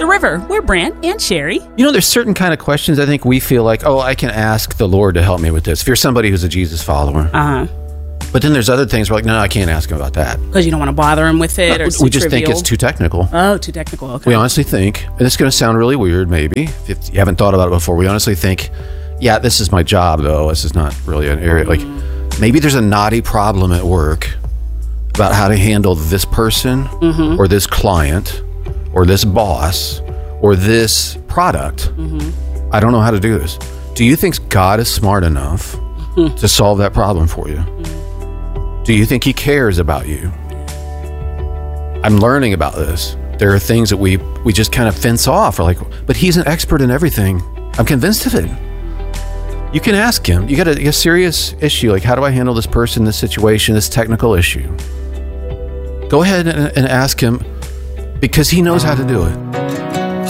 the River. We're Brant and Sherry. You know, there's certain kind of questions I think we feel like, oh, I can ask the Lord to help me with this. If you're somebody who's a Jesus follower. But then there's other things we're like, no, I can't ask him about that. Because you don't want to bother him with it, or it's we just trivial. think it's too technical. Oh, too technical, okay. We honestly think, and it's going to sound really weird maybe, if you haven't thought about it before, we honestly think, yeah, this is my job though. This is not really an area. Like, maybe there's a knotty problem at work about how to handle this person or this client or this boss or this product. I don't know how to do this. Do you think God is smart enough to solve that problem for you? Do you think he cares about you? I'm learning about this. There are things that we just kind of fence off. We're like, but he's an expert in everything. I'm convinced of it. You can ask him. You got a serious issue. Like, how do I handle this person, this situation, this technical issue? Go ahead and ask him, because he knows how to do it.